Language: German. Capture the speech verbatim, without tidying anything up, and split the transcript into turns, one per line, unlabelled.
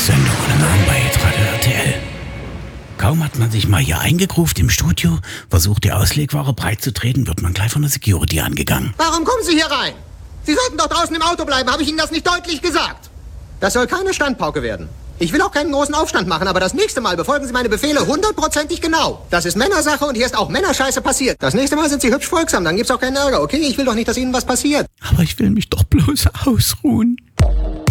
Sendung ohne Namen bei Radio R T L. Kaum hat man sich mal hier eingegruft im Studio, versucht die Auslegware breitzutreten, wird man gleich von der Security angegangen.
Warum kommen Sie hier rein? Sie sollten doch draußen im Auto bleiben, habe ich Ihnen das nicht deutlich gesagt? Das soll keine Standpauke werden. Ich will auch keinen großen Aufstand machen, aber das nächste Mal befolgen Sie meine Befehle hundertprozentig genau. Das ist Männersache und hier ist auch Männerscheiße passiert. Das nächste Mal sind Sie hübsch folgsam, dann gibt's auch keinen Ärger, okay? Ich will doch nicht, dass Ihnen was passiert.
Aber ich will mich doch bloß ausruhen.